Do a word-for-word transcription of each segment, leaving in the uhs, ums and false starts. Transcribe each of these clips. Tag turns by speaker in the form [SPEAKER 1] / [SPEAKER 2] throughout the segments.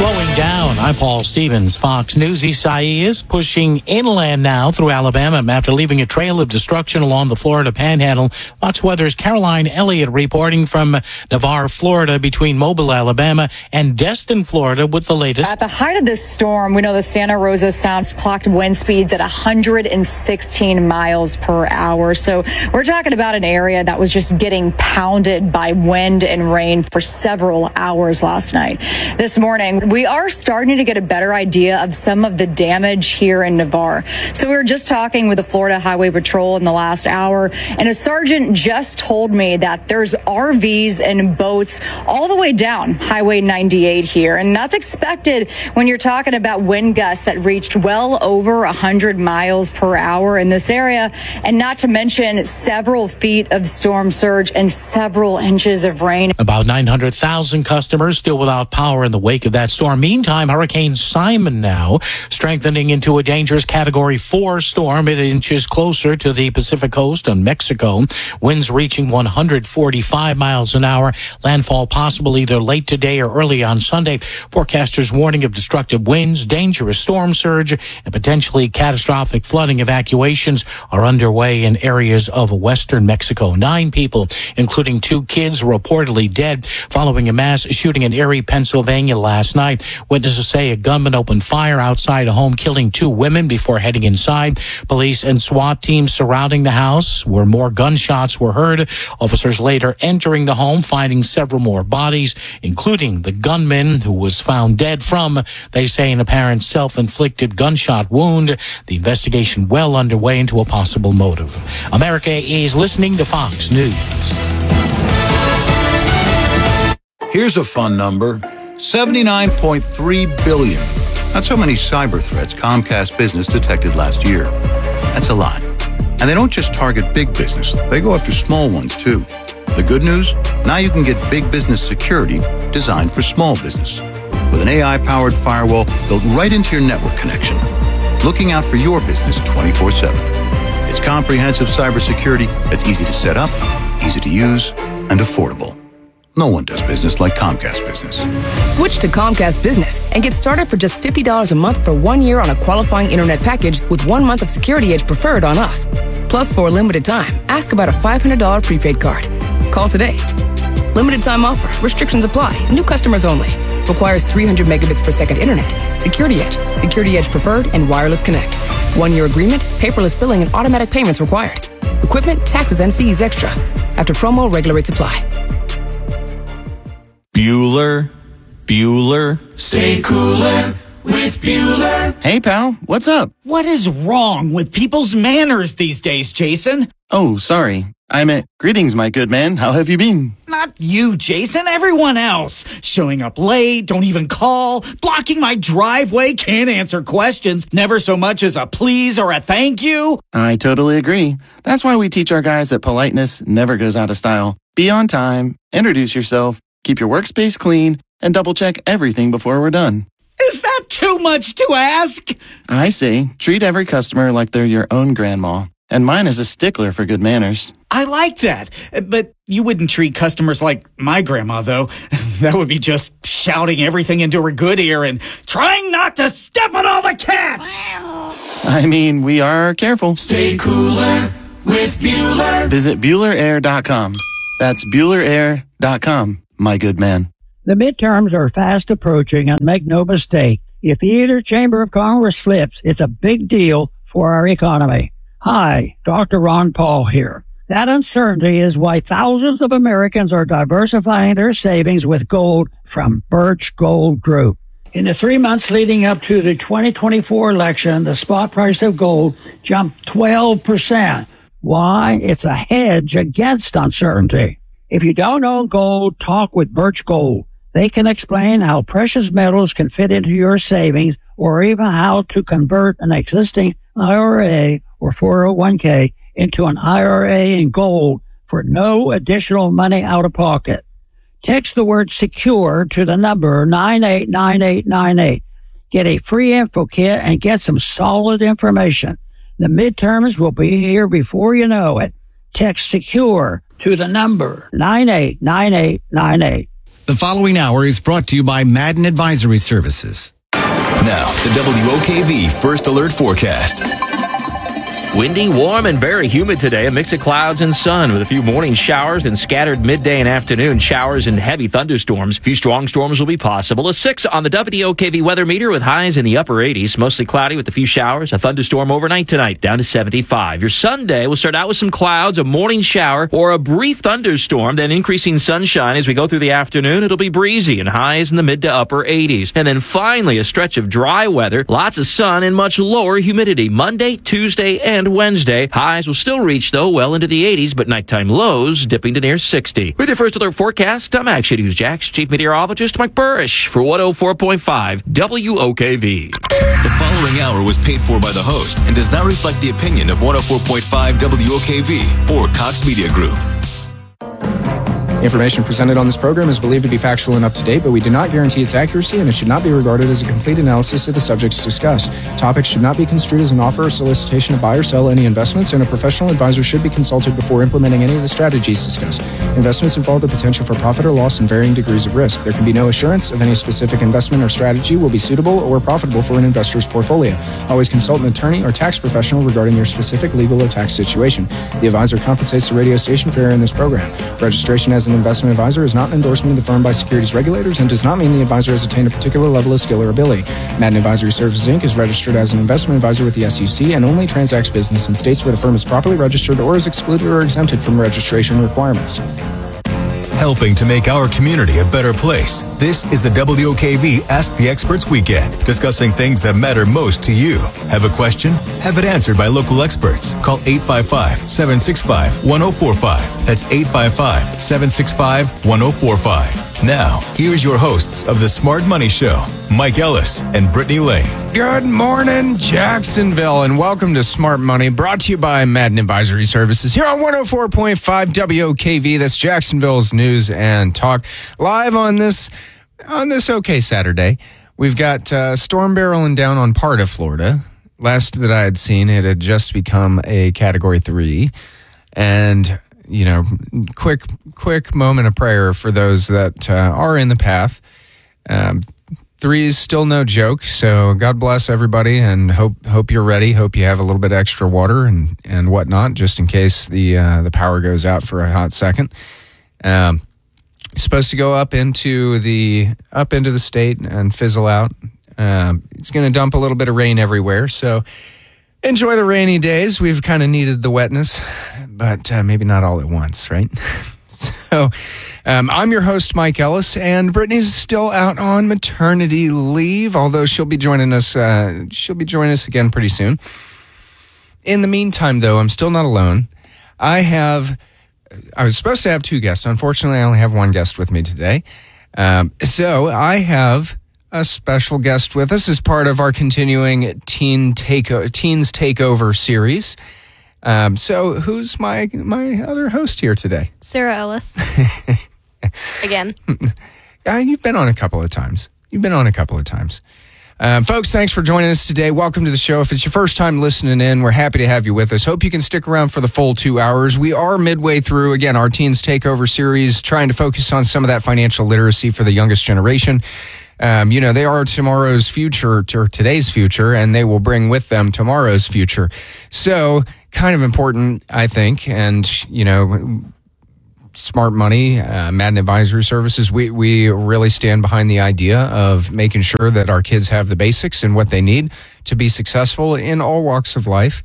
[SPEAKER 1] Slowing down. I'm Paul Stevens, Fox News. Isaias pushing inland now through Alabama after leaving a trail of destruction along the Florida Panhandle. Fox Weather's Caroline Elliott reporting from Navarre, Florida, between Mobile, Alabama, and Destin, Florida, with the latest.
[SPEAKER 2] At the height of this storm, we know the Santa Rosa Sounds clocked wind speeds at one hundred sixteen miles per hour. So we're talking about an area that was just getting pounded by wind and rain for several hours last night. This morning, we are starting to get a better idea of some of the damage here in Navarre. So we were just talking with the Florida Highway Patrol in the last hour, and a sergeant just told me that there's R Vs and boats all the way down Highway ninety-eight here. And that's expected when you're talking about wind gusts that reached well over one hundred miles per hour in this area, and not to mention several feet of storm surge and several inches of rain.
[SPEAKER 1] About nine hundred thousand customers still without power in the wake of that storm. Meantime, Hurricane Simon now strengthening into a dangerous Category four storm. It inches closer to the Pacific coast and Mexico. Winds reaching one hundred forty-five miles an hour. Landfall possible either late today or early on Sunday. Forecasters warning of destructive winds, dangerous storm surge, and potentially catastrophic flooding. Evacuations are underway in areas of western Mexico. Nine people, including two kids, reportedly dead following a mass shooting in Erie, Pennsylvania last night. Witnesses say a gunman opened fire outside a home, killing two women before heading inside. Police and SWAT teams surrounding the house where more gunshots were heard. Officers later entering the home, finding several more bodies, including the gunman who was found dead from, they say, an apparent self-inflicted gunshot wound. The investigation well underway into a possible motive. America is listening to Fox News.
[SPEAKER 3] Here's a fun number. seventy-nine point three billion. That's how many cyber threats Comcast Business detected last year. That's a lot. And they don't just target big business. They go after small ones, too. The good news? Now you can get big business security designed for small business. With an A I-powered firewall built right into your network connection. Looking out for your business twenty-four seven. It's comprehensive cybersecurity that's easy to set up, easy to use, and affordable. No one does business like Comcast Business.
[SPEAKER 4] Switch to Comcast Business and get started for just fifty dollars a month for one year on a qualifying internet package with one month of Security Edge Preferred on us. Plus, for a limited time, ask about a five hundred dollars prepaid card. Call today. Limited time offer. Restrictions apply. New customers only. Requires three hundred megabits per second internet. Security Edge, Security Edge Preferred, and Wireless Connect. One-year agreement, paperless billing, and automatic payments required. Equipment, taxes, and fees extra. After promo, regular rates apply.
[SPEAKER 5] Bueller, Bueller, stay cooler with Bueller.
[SPEAKER 6] Hey, pal, what's up?
[SPEAKER 7] What is wrong with people's manners these days, Jason?
[SPEAKER 6] Oh, sorry. I meant, greetings, my good man. How have you been?
[SPEAKER 7] Not you, Jason. Everyone else. Showing up late, don't even call, blocking my driveway, can't answer questions, never so much as a please or a thank you.
[SPEAKER 6] I totally agree. That's why we teach our guys that politeness never goes out of style. Be on time, introduce yourself, keep your workspace clean, and double-check everything before we're done.
[SPEAKER 7] Is that too much to ask?
[SPEAKER 6] I say, treat every customer like they're your own grandma. And mine is a stickler for good manners.
[SPEAKER 7] I like that. But you wouldn't treat customers like my grandma, though. That would be just shouting everything into her good ear and trying not to step on all the cats.
[SPEAKER 6] I mean, we are careful.
[SPEAKER 5] Stay cooler with Bueller.
[SPEAKER 6] Visit Bueller Air dot com. That's Bueller Air dot com, my good man.
[SPEAKER 8] The midterms are fast approaching, and make no mistake, if either chamber of Congress flips, it's a big deal for our economy. Hi, Doctor Ron Paul here. That uncertainty is why thousands of Americans are diversifying their savings with gold from Birch Gold Group. In the three months leading up to the twenty twenty-four election, the spot price of gold jumped twelve percent. Why? It's a hedge against uncertainty. If you don't own gold, talk with Birch Gold. They can explain how precious metals can fit into your savings, or even how to convert an existing I R A or four oh one k into an I R A in gold for no additional money out of pocket. Text the word SECURE to the number nine eight nine eight nine eight. Get a free info kit and get some solid information. The midterms will be here before you know it. Text SECURE to the number nine eight nine eight nine eight.
[SPEAKER 9] The following hour is brought to you by Madden Advisory Services.
[SPEAKER 10] Now, the W O K V First Alert Forecast.
[SPEAKER 11] Windy, warm, and very humid today. A mix of clouds and sun with a few morning showers and scattered midday and afternoon showers and heavy thunderstorms. A few strong storms will be possible. A six on the W O K V weather meter with highs in the upper eighties. Mostly cloudy with a few showers. A thunderstorm overnight tonight down to seventy-five. Your Sunday will start out with some clouds, a morning shower, or a brief thunderstorm, then increasing sunshine as we go through the afternoon. It'll be breezy and highs in the mid to upper eighties. And then finally a stretch of dry weather, lots of sun, and much lower humidity. Monday, Tuesday, and Wednesday. Highs will still reach, though, well into the eighties, but nighttime lows dipping to near sixty. With your First Alert forecast, I'm Action News Jack's Chief Meteorologist Mike Burrish for one oh four point five W O K V.
[SPEAKER 10] The following hour was paid for by the host and does not reflect the opinion of one oh four point five W O K V or Cox Media Group.
[SPEAKER 12] Information presented on this program is believed to be factual and up-to-date, but we do not guarantee its accuracy, and it should not be regarded as a complete analysis of the subjects discussed. Topics should not be construed as an offer or solicitation to buy or sell any investments, and a professional advisor should be consulted before implementing any of the strategies discussed. Investments involve the potential for profit or loss and varying degrees of risk. There can be no assurance of any specific investment or strategy will be suitable or profitable for an investor's portfolio. Always consult an attorney or tax professional regarding your specific legal or tax situation. The advisor compensates the radio station for airing this program. Registration as an investment advisor is not an endorsement of the firm by securities regulators and does not mean the advisor has attained a particular level of skill or ability. Madden Advisory Services, Incorporated is registered as an investment advisor with the S E C and only transacts business in states where the firm is properly registered or is excluded or exempted from registration requirements.
[SPEAKER 10] Helping to make our community a better place. This is the W O K V Ask the Experts Weekend, discussing things that matter most to you. Have a question? Have it answered by local experts. Call eight five five, seven six five, one oh four five. That's eight five five, seven six five, one oh four five. Now, here's your hosts of the Smart Money Show, Mike Ellis and Brittany Lane.
[SPEAKER 13] Good morning, Jacksonville, and welcome to Smart Money, brought to you by Madden Advisory Services here on one oh four point five W O K V. That's Jacksonville's news and talk. Live on this on this okay Saturday. We've got uh, storm barreling down on part of Florida. Last that I had seen, it had just become a Category three, and you know, quick, quick moment of prayer for those that uh, are in the path. Um, three is still no joke, so God bless everybody, and hope hope you're ready. Hope you have a little bit extra water and, and whatnot, just in case the uh, the power goes out for a hot second. Um, it's supposed to go up into the up into the state and fizzle out. Um, it's going to dump a little bit of rain everywhere, so enjoy the rainy days. We've kind of needed the wetness, but uh, maybe not all at once, right? so um, I'm your host, Mike Ellis, and Brittany's still out on maternity leave, although she'll be joining us. Uh, she'll be joining us again pretty soon. In the meantime, though, I'm still not alone. I have. I was supposed to have two guests. Unfortunately, I only have one guest with me today. Um, so I have a special guest with us as part of our continuing teen take teens takeover series. Um, so who's my my other host here today?
[SPEAKER 14] Sarah Ellis. Again.
[SPEAKER 13] Yeah, you've been on a couple of times. You've been on a couple of times. Um, folks, thanks for joining us today. Welcome to the show. If it's your first time listening in, we're happy to have you with us. Hope you can stick around for the full two hours. We are midway through, again, our Teens Takeover series, trying to focus on some of that financial literacy for the youngest generation. Um, you know, they are tomorrow's future, or today's future, and they will bring with them tomorrow's future. So, kind of important, I think, and, you know, Smart Money, uh, Madden Advisory Services, we, we really stand behind the idea of making sure that our kids have the basics and what they need to be successful in all walks of life.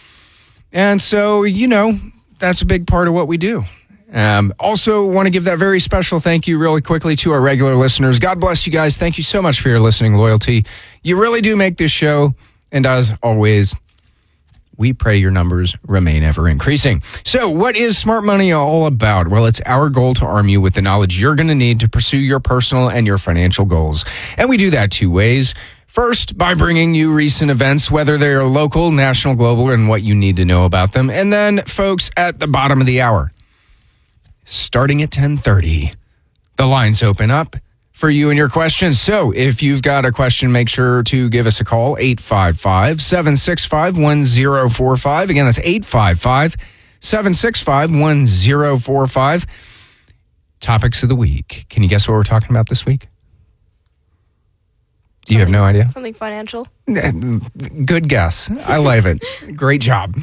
[SPEAKER 13] And so, you know, that's a big part of what we do. Um, also, want to give that very special thank you really quickly to our regular listeners. God bless you guys. Thank you so much for your listening loyalty. You really do make this show. And as always, we pray your numbers remain ever increasing. So what is Smart Money all about? Well, it's our goal to arm you with the knowledge you're going to need to pursue your personal and your financial goals. And we do that two ways. First, by bringing you recent events, whether they are local, national, global, and what you need to know about them. And then, folks, at the bottom of the hour, starting at ten thirty, the lines open up for you and your questions. So if you've got a question, make sure to give us a call, eight five five, seven six five, one oh four five. Again, that's eight five five, seven six five, one oh four five. topics of the week. Can you guess what we're talking about this week? Do you have no idea?
[SPEAKER 14] Something financial.
[SPEAKER 13] Good guess. I love it. Great job.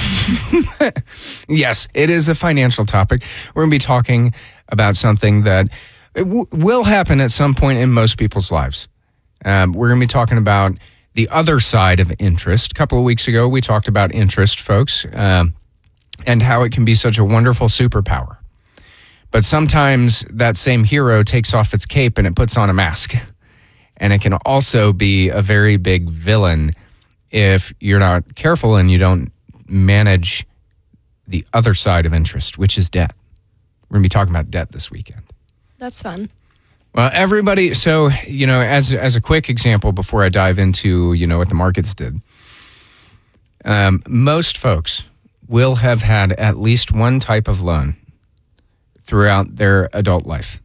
[SPEAKER 13] Yes, it is a financial topic. We're going to be talking about something that w- will happen at some point in most people's lives. Um, we're going to be talking about the other side of interest. A couple of weeks ago, we talked about interest, folks, um, and how it can be such a wonderful superpower. But sometimes that same hero takes off its cape and it puts on a mask. And it can also be a very big villain if you're not careful and you don't manage the other side of interest, which is debt. We're going to be talking about debt this weekend.
[SPEAKER 14] That's fun.
[SPEAKER 13] Well, everybody, so, you know, as as a quick example before I dive into, you know, what the markets did, um, most folks will have had at least one type of loan throughout their adult life.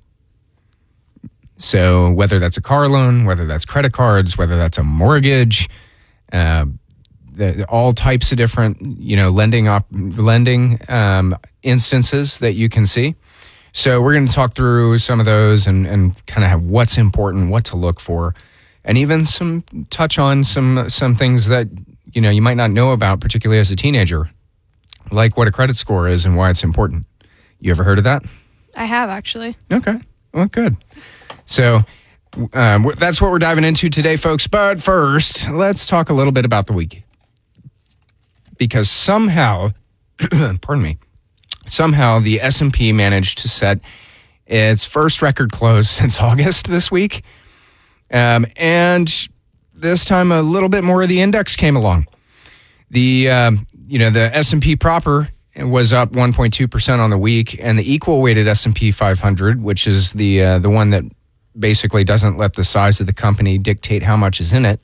[SPEAKER 13] So whether that's a car loan, whether that's credit cards, whether that's a mortgage, uh, the, all types of different, you know, lending op, lending um, instances that you can see. So we're going to talk through some of those and, and kind of have what's important, what to look for, and even some touch on some some things that, you know, you might not know about, particularly as a teenager, like what a credit score is and why it's important. You ever heard of that?
[SPEAKER 14] I have, actually.
[SPEAKER 13] Okay. Well, good. So um, that's what we're diving into today, folks. But first, let's talk a little bit about the week. Because somehow, pardon me, somehow the S and P managed to set its first record close since August this week. Um, and this time a little bit more of the index came along. The, um, you know, the S and P proper was up one point two percent on the week, and the equal weighted S and P five hundred, which is the uh, the one that basically doesn't let the size of the company dictate how much is in it,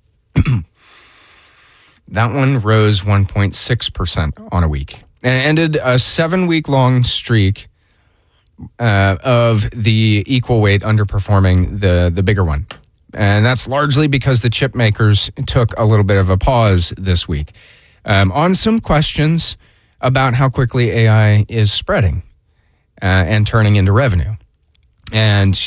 [SPEAKER 13] that one rose one point six percent on a week and ended a seven-week-long streak uh, of the equal weight underperforming the, the bigger one. And that's largely because the chip makers took a little bit of a pause this week um, on some questions about how quickly A I is spreading uh, and turning into revenue. And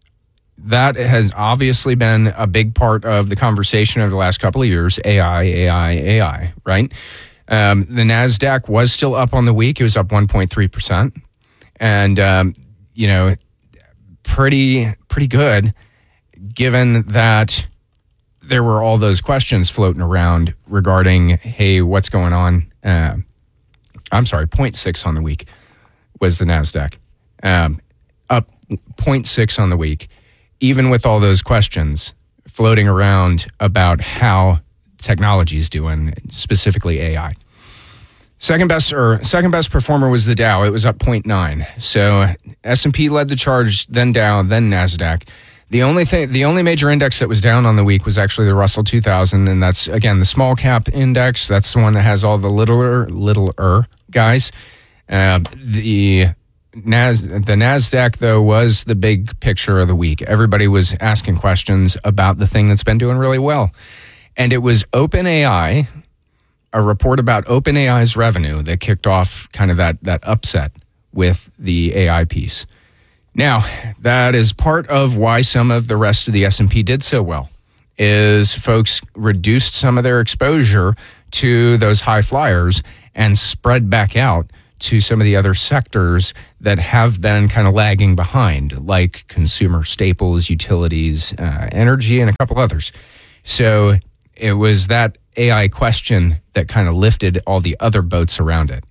[SPEAKER 13] that has obviously been a big part of the conversation over the last couple of years, A I, A I, A I, right? Um, the NASDAQ was still up on the week. It was up one point three percent. And, um, you know, pretty, pretty good given that there were all those questions floating around regarding, hey, what's going on? Uh, I'm sorry, zero point six on the week was the NASDAQ. Um, up zero point six on the week, even with all those questions floating around about how technology is doing, specifically A I. Second best or second best performer was the Dow. It was up zero point nine. So S and P led the charge, then Dow, then NASDAQ. The only thing, the only major index that was down on the week was actually the Russell two thousand, and that's again the small cap index. That's the one that has all the littler, littler guys. Uh, the Nas, the NASDAQ though was the big picture of the week. Everybody was asking questions about the thing that's been doing really well, and it was OpenAI, a report about OpenAI's revenue that kicked off kind of that that upset with the A I piece. Now, that is part of why some of the rest of the S and P did so well, is folks reduced some of their exposure to those high flyers and spread back out to some of the other sectors that have been kind of lagging behind, like consumer staples, utilities, uh, energy, and a couple others. So it was that A I question that kind of lifted all the other boats around it.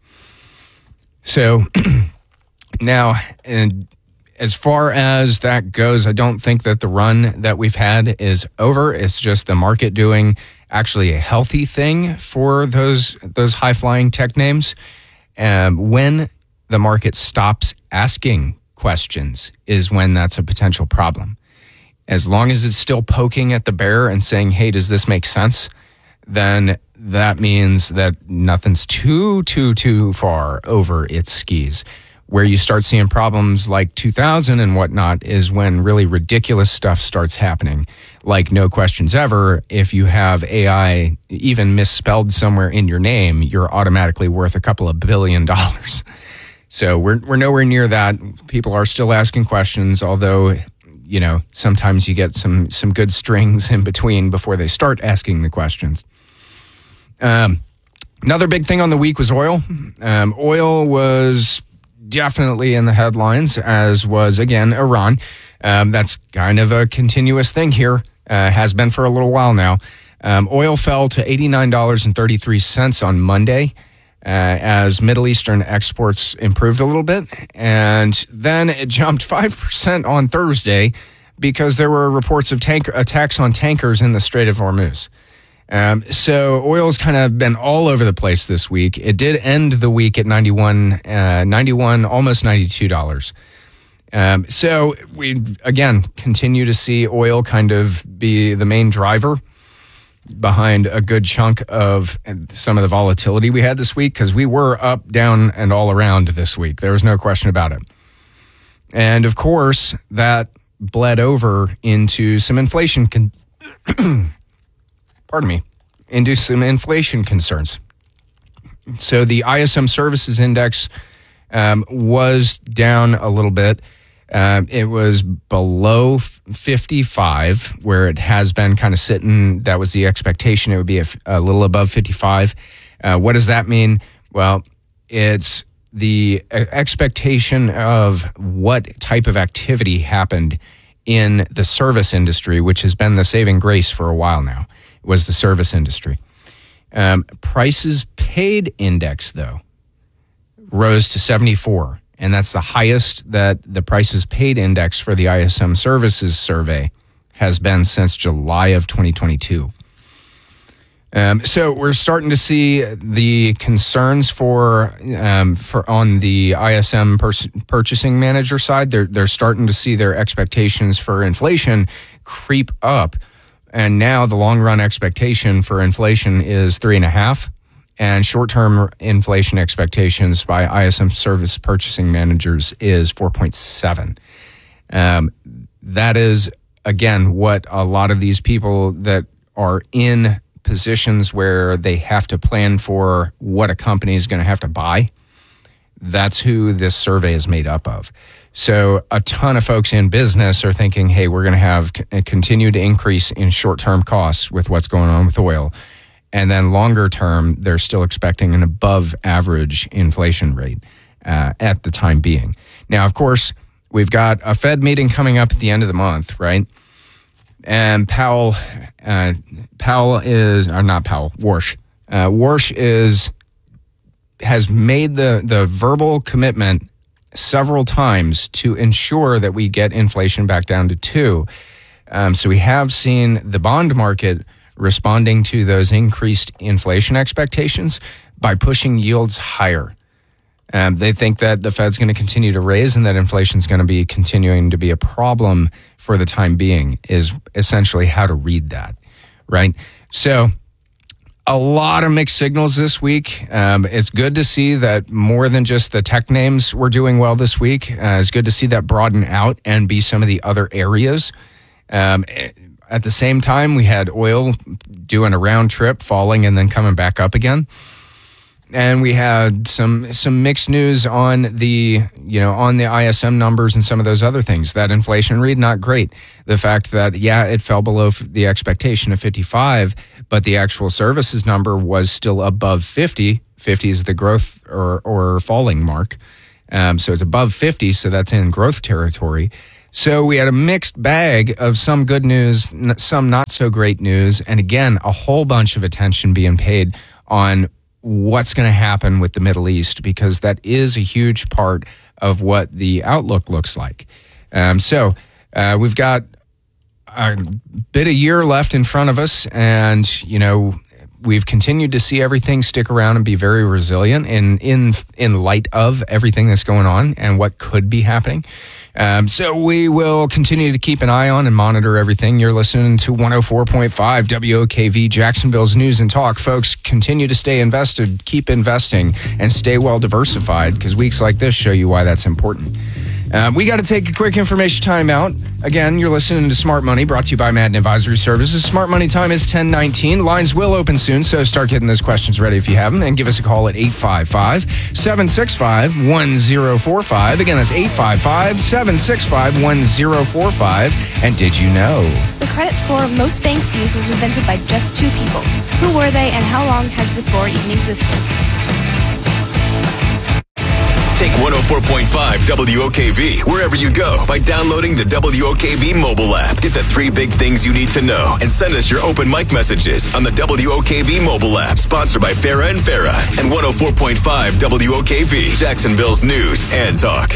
[SPEAKER 13] So now, and as far as that goes, I don't think that the run that we've had is over. It's just the market doing actually a healthy thing for those those high-flying tech names. Um, when the market stops asking questions is when that's a potential problem. As long as it's still poking at the bear and saying, hey, does this make sense? Then that means that nothing's too, too, too far over its skis. Where you start seeing problems like two thousand and whatnot is when really ridiculous stuff starts happening. Like no questions ever, if you have A I even misspelled somewhere in your name, you're automatically worth a couple of billion dollars. So we're we're nowhere near that. People are still asking questions, although, you know, sometimes you get some some good strings in between before they start asking the questions. Um, another big thing on the week was oil. Um, oil was definitely in the headlines, as was, again, Iran. Um, that's kind of a continuous thing here, uh, has been for a little while now. Um, oil fell to eighty-nine dollars and thirty-three cents on Monday. Uh, as Middle Eastern exports improved a little bit. And then it jumped five percent on Thursday because there were reports of tank attacks on tankers in the Strait of Hormuz. Um, so oil's kind of been all over the place this week. It did end the week at ninety-one, uh, ninety-one, almost ninety-two dollars. Um, so we, again, continue to see oil kind of be the main driver behind a good chunk of some of the volatility we had this week, because we were up, down, and all around this week. There was no question about it. And of course, that bled over into some inflation, con- pardon me, into some inflation concerns. So the I S M Services Index um, was down a little bit. Um, it was below fifty-five, where it has been kind of sitting. That was the expectation. It would be a, a little above fifty-five. Uh, what does that mean? Well, it's the expectation of what type of activity happened in the service industry, which has been the saving grace for a while now, was the service industry. Um, prices paid index, though, rose to seventy-four. And that's the highest that the prices paid index for the I S M Services survey has been since July of twenty twenty-two. Um, so we're starting to see the concerns for um, for on the I S M pers- purchasing manager side. They're they're starting to see their expectations for inflation creep up, and now the long run expectation for inflation is three and a half. And short-term inflation expectations by I S M service purchasing managers is four point seven. Um, that is, again, what a lot of these people that are in positions where they have to plan for what a company is going to have to buy, that's who this survey is made up of. So a ton of folks in business are thinking, hey, we're going to have a continued increase in short-term costs with what's going on with oil. And then longer term, they're still expecting an above average inflation rate uh, at the time being. Now, of course, we've got a Fed meeting coming up at the end of the month, right? And Powell, uh, Powell is, or not Powell, Warsh. Uh, Warsh is, has made the, the verbal commitment several times to ensure that we get inflation back down to two. Um, so we have seen the bond market responding to those increased inflation expectations by pushing yields higher. Um, they think that the Fed's going to continue to raise and that inflation is going to be continuing to be a problem for the time being, is essentially how to read that, right? So a lot of mixed signals this week. Um, it's good to see that more than just the tech names were doing well this week. Uh, it's good to see that broaden out and be some of the other areas. Um, At the same time, we had oil doing a round trip, falling and then coming back up again. And we had some some mixed news on the, you know, on the I S M numbers and some of those other things. That inflation read, not great. The fact that, yeah, it fell below the expectation of fifty-five, but the actual services number was still above fifty. fifty is the growth or, or falling mark. Um, so it's above fifty, so that's in growth territory. So we had a mixed bag of some good news, some not so great news, and again, a whole bunch of attention being paid on what's going to happen with the Middle East, because that is a huge part of what the outlook looks like. Um, so uh, we've got a bit of year left in front of us, and, you know, we've continued to see everything stick around and be very resilient in in in light of everything that's going on and what could be happening. Um, so we will continue to keep an eye on and monitor everything. You're listening to one oh four point five W O K V, Jacksonville's News and Talk. Folks, continue to stay invested, keep investing, and stay well diversified, because weeks like this show you why that's important. Uh, we got to take a quick information timeout. Again, you're listening to Smart Money, brought to you by Madden Advisory Services. Smart Money time is ten nineteen. Lines will open soon, so start getting those questions ready if you have them. And give us a call at eight five five, seven six five, one zero four five. Again, that's eight five five, seven six five, one zero four five. And did you know?
[SPEAKER 15] The credit score most banks use was invented by just two people. Who were they, and how long has the score even existed?
[SPEAKER 16] Take one oh four point five W O K V wherever you go by downloading the W O K V mobile app. Get the three big things you need to know and send us your open mic messages on the W O K V mobile app. Sponsored by Farah and Farah and one oh four point five W O K V, Jacksonville's news and talk.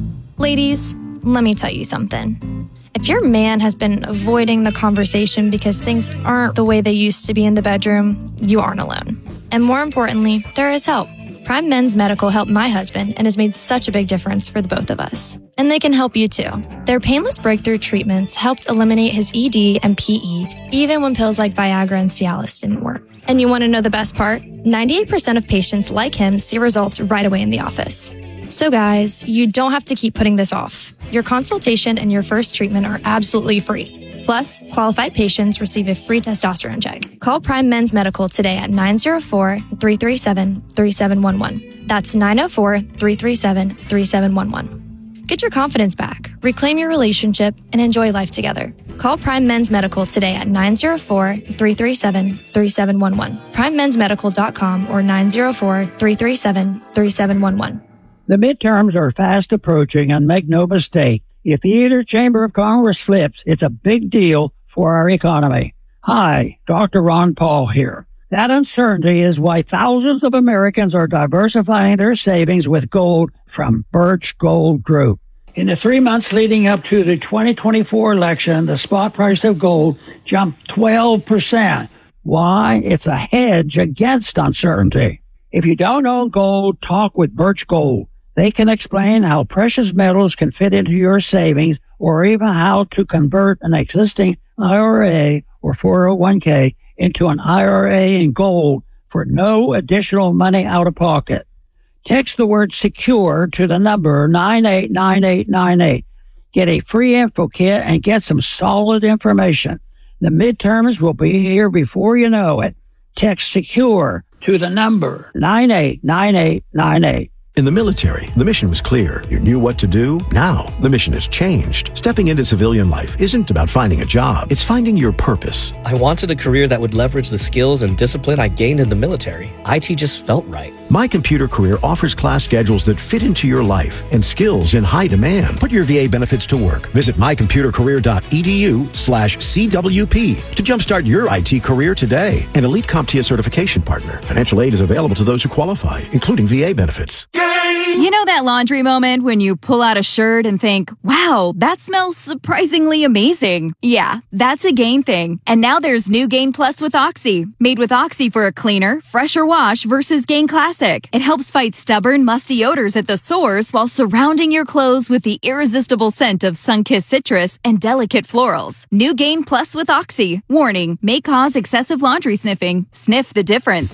[SPEAKER 17] Ladies, let me tell you something. If your man has been avoiding the conversation because things aren't the way they used to be in the bedroom, you aren't alone. And more importantly, there is help. Prime Men's Medical helped my husband and has made such a big difference for the both of us. And they can help you too. Their painless breakthrough treatments helped eliminate his E D and P E, even when pills like Viagra and Cialis didn't work. And you want to know the best part? ninety-eight percent of patients like him see results right away in the office. So guys, you don't have to keep putting this off. Your consultation and your first treatment are absolutely free. Plus, qualified patients receive a free testosterone check. Call Prime Men's Medical today at nine oh four, three three seven, three seven one one. That's nine oh four, three three seven, three seven one one. Get your confidence back, reclaim your relationship, and enjoy life together. Call Prime Men's Medical today at nine oh four, three three seven, three seven one one. prime mens medical dot com or nine oh four, three three seven, three seven one one.
[SPEAKER 8] The midterms are fast approaching, and make no mistake, if either chamber of Congress flips, it's a big deal for our economy. Hi, Doctor Ron Paul here. That uncertainty is why thousands of Americans are diversifying their savings with gold from Birch Gold Group. In the three months leading up to the twenty twenty-four election, the spot price of gold jumped twelve percent. Why? It's a hedge against uncertainty. If you don't own gold, talk with Birch Gold. They can explain how precious metals can fit into your savings or even how to convert an existing I R A or four oh one k into an I R A in gold for no additional money out of pocket. Text the word SECURE to the number nine eight nine eight nine eight. Get a free info kit and get some solid information. The midterms will be here before you know it. Text SECURE to the number nine eight nine eight nine eight.
[SPEAKER 18] In the military, the mission was clear. You knew what to do. Now, the mission has changed. Stepping into civilian life isn't about finding a job. It's finding your purpose.
[SPEAKER 19] I wanted a career that would leverage the skills and discipline I gained in the military. I T just felt right.
[SPEAKER 18] My Computer Career offers class schedules that fit into your life and skills in high demand. Put your V A benefits to work. Visit my computer career dot e d u slash C W P to jumpstart your I T career today. An elite CompTIA certification partner. Financial aid is available to those who qualify, including V A benefits.
[SPEAKER 20] You know that laundry moment when you pull out a shirt and think, wow, that smells surprisingly amazing. Yeah, that's a Gain thing. And now there's new Gain Plus with Oxy. Made with Oxy for a cleaner, fresher wash versus Gain Classic. It helps fight stubborn, musty odors at the source while surrounding your clothes with the irresistible scent of sun-kissed citrus and delicate florals. New Gain Plus with Oxy. Warning, may cause excessive laundry sniffing. Sniff the difference.